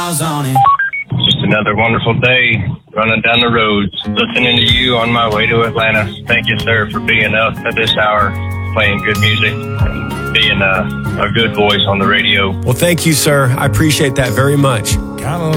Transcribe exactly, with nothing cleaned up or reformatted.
miles on it. Just another wonderful day running down the roads, listening to you on my way to Atlanta. Thank you, sir, for being up at this hour, playing good music, and being a, a good voice on the radio. Well, thank you, sir. I appreciate that very much. Kind of